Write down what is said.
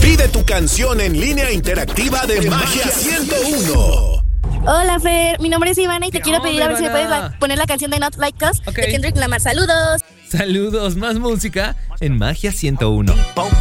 Pide tu canción en línea interactiva de Magia 101. Hola, Fer. Mi nombre es Ivana y te quiero pedir a ver si me puedes poner la canción de Not Like Us de Kendrick Lamar. ¡Saludos! Saludos, más música en Magia 101.